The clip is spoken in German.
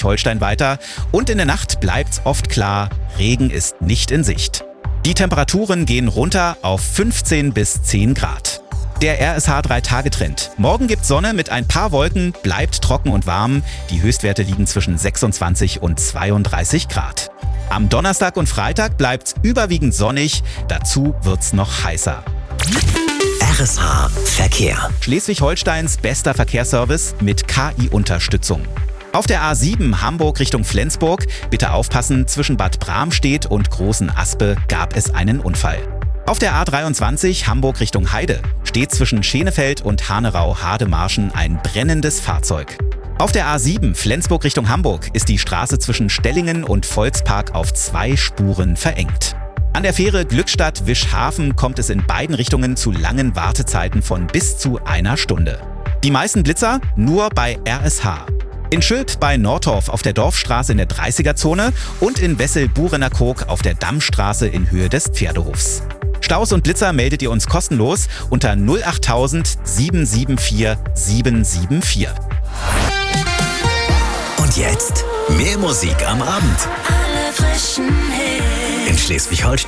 Schleswig-Holstein weiter und in der Nacht bleibt's oft klar, Regen ist nicht in Sicht. Die Temperaturen gehen runter auf 15 bis 10 Grad. Der RSH 3-Tage-Trend. Morgen gibt's Sonne mit ein paar Wolken, bleibt trocken und warm. Die Höchstwerte liegen zwischen 26 und 32 Grad. Am Donnerstag und Freitag bleibt's überwiegend sonnig, dazu wird's noch heißer. RSH Verkehr. Schleswig-Holsteins bester Verkehrsservice mit KI-Unterstützung. Auf der A7 Hamburg Richtung Flensburg, bitte aufpassen, zwischen Bad Bramstedt und Großen Aspe gab es einen Unfall. Auf der A23 Hamburg Richtung Heide steht zwischen Schenefeld und Hanerau-Hademarschen ein brennendes Fahrzeug. Auf der A7 Flensburg Richtung Hamburg ist die Straße zwischen Stellingen und Volkspark auf 2 Spuren verengt. An der Fähre Glückstadt-Wischhafen kommt es in beiden Richtungen zu langen Wartezeiten von bis zu 1 Stunde. Die meisten Blitzer nur bei RSH. In Schülp bei Nordorf auf der Dorfstraße in der 30er-Zone und in Wessel-Burener-Koog auf der Dammstraße in Höhe des Pferdehofs. Staus und Blitzer meldet ihr uns kostenlos unter 08000 774 774. Und jetzt mehr Musik am Abend. Alle frischen Hits. In Schleswig-Holstein.